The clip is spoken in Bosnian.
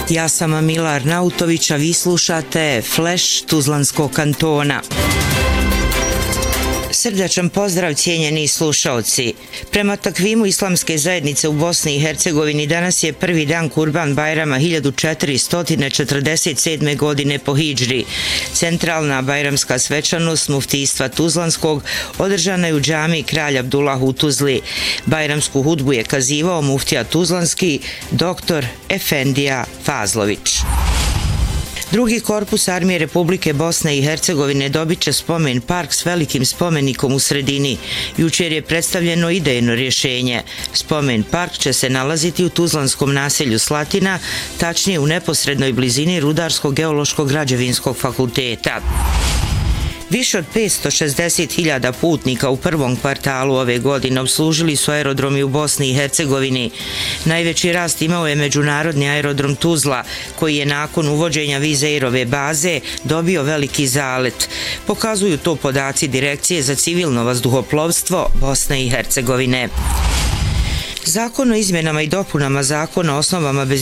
Ja sam Mila Arnautović, a vi slušate Flash Tuzlanskog kantona. Srdačan pozdrav, cijenjeni slušaoci. Prema takvimu islamske zajednice u Bosni i Hercegovini danas je prvi dan Kurban Bajrama 1447. godine po hidžri. Centralna bajramska svečanost muftijstva Tuzlanskog održana je u džamiji Kralj Abdullah u Tuzli. Bajramsku hudbu je kazivao muftija Tuzlanski dr. Efendija Fazlović. Drugi korpus Armije Republike Bosne i Hercegovine dobit će spomen park s velikim spomenikom u sredini. Jučer je predstavljeno idejno rješenje. Spomen park će se nalaziti u tuzlanskom naselju Slatina, tačnije u neposrednoj blizini Rudarsko-geološkog građevinskog fakulteta. Više od 560.000 putnika u prvom kvartalu ove godine obslužili su aerodromi u Bosni i Hercegovini. Najveći rast imao je međunarodni aerodrom Tuzla, koji je nakon uvođenja Vizeirove baze dobio veliki zalet. Pokazuju to podaci Direkcije za civilno vazduhoplovstvo Bosne i Hercegovine. Zakon o izmjenama i dopunama Zakona o osnovama